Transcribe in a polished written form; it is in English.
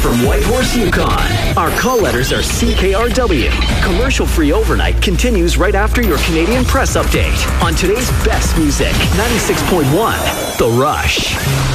from Whitehorse, Yukon. Our call letters are CKRW. Commercial-free overnight continues right after your Canadian Press update on today's best music, 96.1 The Rush.